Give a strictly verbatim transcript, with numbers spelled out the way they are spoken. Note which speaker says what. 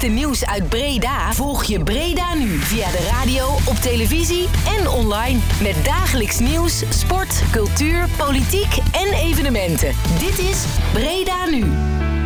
Speaker 1: belangrijkste nieuws uit Breda volg je Breda Nu via de radio, op televisie en online. Met dagelijks nieuws, sport, cultuur, politiek en evenementen. Dit is Breda Nu.